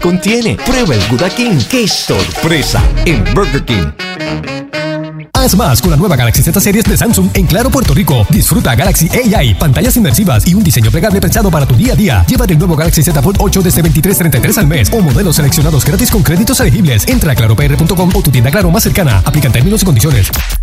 contiene. Prueba el Gouda King. ¡Qué sorpresa! En Burger King. Haz más con la nueva Galaxy Z Series de Samsung en Claro, Puerto Rico. Disfruta Galaxy AI, pantallas inmersivas y un diseño plegable pensado para tu día a día. Llévate el nuevo Galaxy Z Fold 8 desde $23.33 al mes o modelos seleccionados gratis con créditos elegibles. Entra a claropr.com o tu tienda Claro más cercana. Aplican términos y condiciones.